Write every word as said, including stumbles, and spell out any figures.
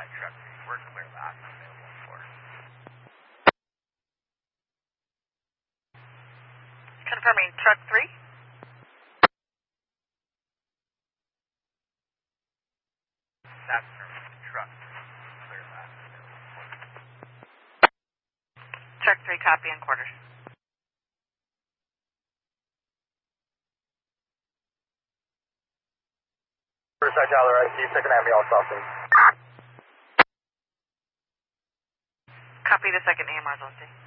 truck three, we're clear last available for. Confirming truck three. That's from truck three, clear last available for. Truck three, copy and quarters. Riverside Tyler, I C, second ambulance officer. Copy the second ambulance officer.